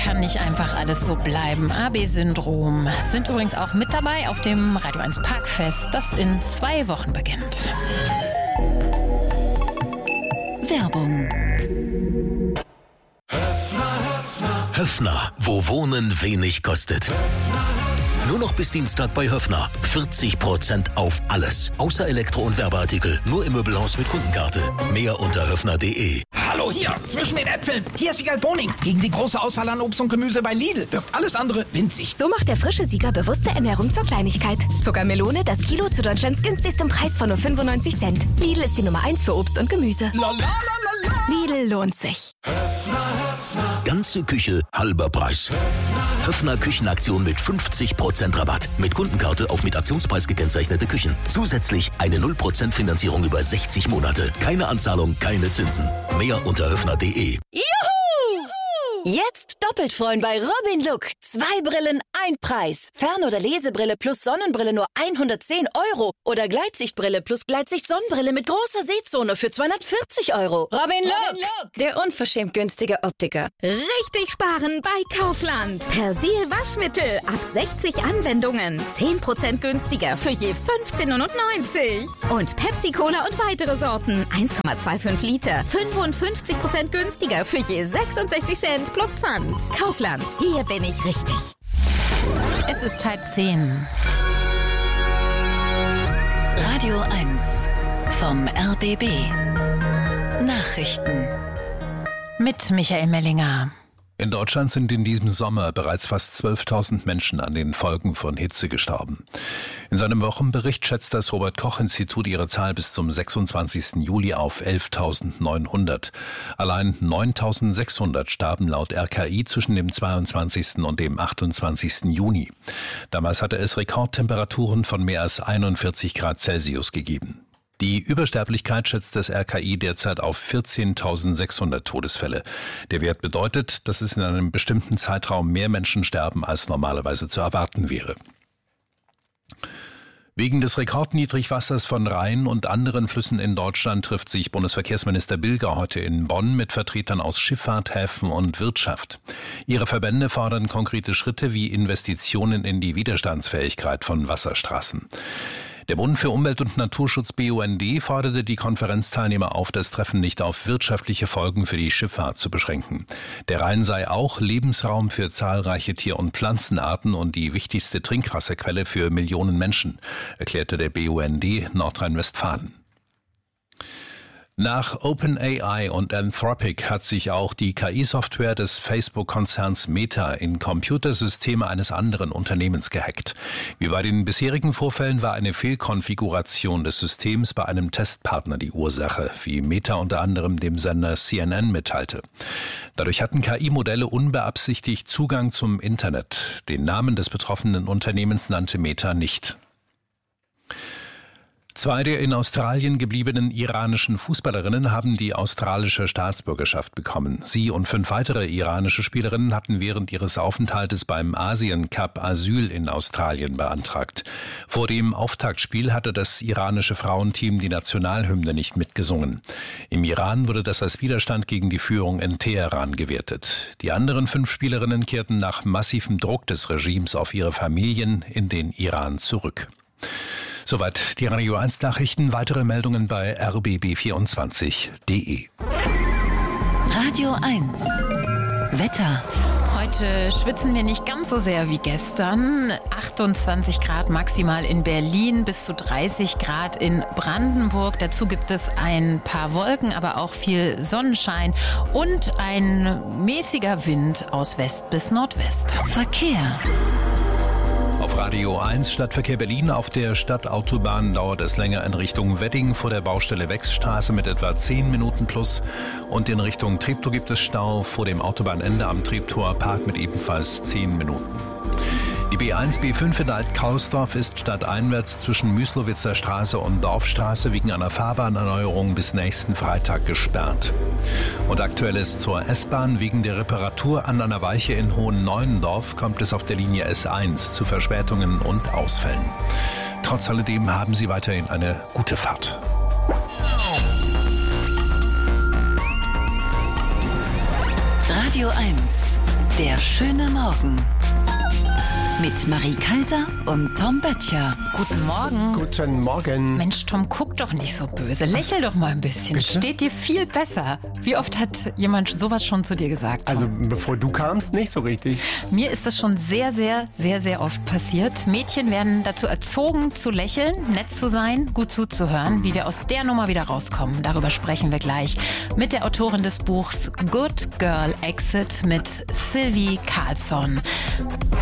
kann nicht einfach alles so bleiben. AB-Syndrom sind übrigens auch mit dabei auf dem Radio 1 Parkfest, das in 2 Wochen beginnt. Werbung. Höffner, wo Wohnen wenig kostet. Nur noch bis Dienstag bei Höffner. 40% auf alles. Außer Elektro- und Werbeartikel. Nur im Möbelhaus mit Kundenkarte. Mehr unter höffner.de. Hallo hier, zwischen den Äpfeln. Hier ist Siegal Boning. Gegen die große Auswahl an Obst und Gemüse bei Lidl wirkt alles andere winzig. So macht der frische Sieger bewusste Ernährung zur Kleinigkeit. Zuckermelone, das Kilo zu Deutschlands günstigstem Preis von nur 95 Cent. Lidl ist die Nummer 1 für Obst und Gemüse. Lidl lohnt sich. Ganze Küche, halber Preis. Höffner Küchenaktion mit 50% Rabatt. Mit Kundenkarte auf mit Aktionspreis gekennzeichnete Küchen. Zusätzlich eine 0% Finanzierung über 60 Monate. Keine Anzahlung, keine Zinsen. Mehr unter höffner.de. Juhu! Jetzt doppelt freuen bei Robin Look. 2 Brillen, 1 Preis. Fern- oder Lesebrille plus Sonnenbrille nur 110 €. Oder Gleitsichtbrille plus Gleitsicht-Sonnenbrille mit großer Sehzone für 240 €. Robin Look, der unverschämt günstige Optiker. Richtig sparen bei Kaufland. Persil Waschmittel ab 60 Anwendungen. 10% günstiger für je 15,99 €. Und Pepsi Cola und weitere Sorten. 1,25 Liter. 55% günstiger für je 66 Cent plus Pfand. Kaufland. Hier bin ich richtig. Es ist 9:30. Radio 1 vom RBB. Nachrichten. Mit Michael Mellinger. In Deutschland sind in diesem Sommer bereits fast 12.000 Menschen an den Folgen von Hitze gestorben. In seinem Wochenbericht schätzt das Robert-Koch-Institut ihre Zahl bis zum 26. Juli auf 11.900. Allein 9.600 starben laut RKI zwischen dem 22. und dem 28. Juni. Damals hatte es Rekordtemperaturen von mehr als 41 Grad Celsius gegeben. Die Übersterblichkeit schätzt das RKI derzeit auf 14.600 Todesfälle. Der Wert bedeutet, dass es in einem bestimmten Zeitraum mehr Menschen sterben, als normalerweise zu erwarten wäre. Wegen des Rekordniedrigwassers von Rhein und anderen Flüssen in Deutschland trifft sich Bundesverkehrsminister Bilger heute in Bonn mit Vertretern aus Schifffahrt, Häfen und Wirtschaft. Ihre Verbände fordern konkrete Schritte wie Investitionen in die Widerstandsfähigkeit von Wasserstraßen. Der Bund für Umwelt- und Naturschutz BUND forderte die Konferenzteilnehmer auf, das Treffen nicht auf wirtschaftliche Folgen für die Schifffahrt zu beschränken. Der Rhein sei auch Lebensraum für zahlreiche Tier- und Pflanzenarten und die wichtigste Trinkwasserquelle für Millionen Menschen, erklärte der BUND Nordrhein-Westfalen. Nach OpenAI und Anthropic hat sich auch die KI-Software des Facebook-Konzerns Meta in Computersysteme eines anderen Unternehmens gehackt. Wie bei den bisherigen Vorfällen war eine Fehlkonfiguration des Systems bei einem Testpartner die Ursache, wie Meta unter anderem dem Sender CNN mitteilte. Dadurch hatten KI-Modelle unbeabsichtigt Zugang zum Internet. Den Namen des betroffenen Unternehmens nannte Meta nicht. 2 der in Australien gebliebenen iranischen Fußballerinnen haben die australische Staatsbürgerschaft bekommen. Sie und 5 weitere iranische Spielerinnen hatten während ihres Aufenthaltes beim Asien Cup Asyl in Australien beantragt. Vor dem Auftaktspiel hatte das iranische Frauenteam die Nationalhymne nicht mitgesungen. Im Iran wurde das als Widerstand gegen die Führung in Teheran gewertet. Die anderen 5 Spielerinnen kehrten nach massivem Druck des Regimes auf ihre Familien in den Iran zurück. Soweit die Radio 1 Nachrichten. Weitere Meldungen bei rbb24.de. Radio 1 Wetter. Heute schwitzen wir nicht ganz so sehr wie gestern. 28 Grad maximal in Berlin, bis zu 30 Grad in Brandenburg. Dazu gibt es ein paar Wolken, aber auch viel Sonnenschein und ein mäßiger Wind aus West bis Nordwest. Verkehr. Auf Radio 1 Stadtverkehr Berlin. Auf der Stadtautobahn dauert es länger in Richtung Wedding vor der Baustelle Wechsstraße mit etwa 10 Minuten plus. Und in Richtung Treptow gibt es Stau vor dem Autobahnende am Treptower Park mit ebenfalls 10 Minuten. Die B1, B5 in Alt-Kausdorf ist stadteinwärts zwischen Müslowitzer Straße und Dorfstraße wegen einer Fahrbahnerneuerung bis nächsten Freitag gesperrt. Und aktuell ist zur S-Bahn wegen der Reparatur an einer Weiche in Hohen-Neuendorf kommt es auf der Linie S1 zu Verspätungen und Ausfällen. Trotz alledem haben Sie weiterhin eine gute Fahrt. Radio 1 Der schöne Morgen. Mit Marie Kaiser und Tom Böttcher. Guten Morgen. Guten Morgen. Mensch, Tom, guck doch nicht so böse. Lächel doch mal ein bisschen. Bitte? Steht dir viel besser. Wie oft hat jemand sowas schon zu dir gesagt, Tom? Also bevor du kamst, nicht so richtig. Mir ist das schon sehr, sehr, sehr, sehr oft passiert. Mädchen werden dazu erzogen, zu lächeln, nett zu sein, gut zuzuhören. Wie wir aus der Nummer wieder rauskommen, darüber sprechen wir gleich mit der Autorin des Buchs Good Girl Exit mit Sylvie Carlsson.